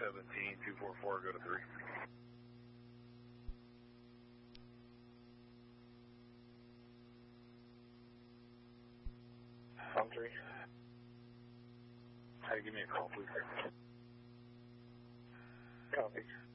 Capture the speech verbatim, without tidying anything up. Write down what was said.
seventeen, two four four, go to three. I'm three. Hey, give me a call, please. Copy.